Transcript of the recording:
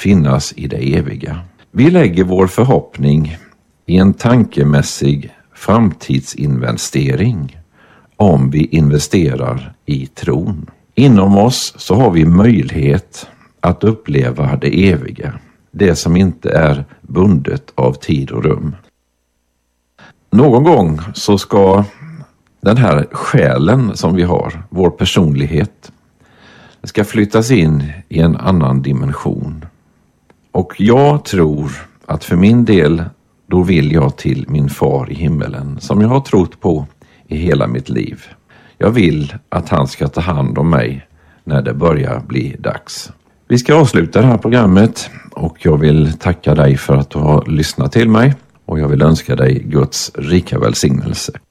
finnas i det eviga. Vi lägger vår förhoppning i en tankemässig framtidsinvestering om vi investerar i tron. Inom oss så har vi möjlighet att uppleva det eviga, det som inte är bundet av tid och rum. Någon gång så ska den här själen som vi har, vår personlighet, ska flyttas in i en annan dimension. Och jag tror att för min del, då vill jag till min far i himmelen som jag har trott på i hela mitt liv. Jag vill att han ska ta hand om mig när det börjar bli dags. Vi ska avsluta det här programmet och jag vill tacka dig för att du har lyssnat till mig och jag vill önska dig Guds rika välsignelse.